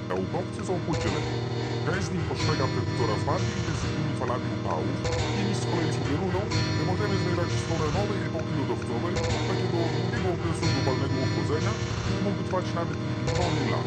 Naukowcy są podzieleni. Część z nich postrzega te coraz bardziej intensywnymi falami upałów, inni z kolei sugerują, że możemy zmierzać w stronę nowej epoki lodowcowej, takiego długiego okresu globalnego ochłodzenia, który mógł trwać nawet miliony lat.